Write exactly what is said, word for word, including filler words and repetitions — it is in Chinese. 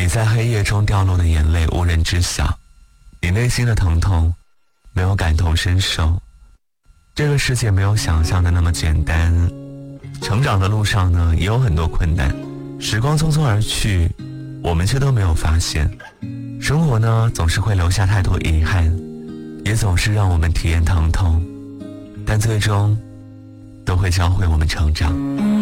你在黑夜中掉落的眼泪无人知晓，你内心的疼痛没有感同身受。这个世界没有想象的那么简单，成长的路上呢也有很多困难，时光匆匆而去，我们却都没有发现。生活呢总是会留下太多遗憾，也总是让我们体验疼痛，但最终都会教会我们成长。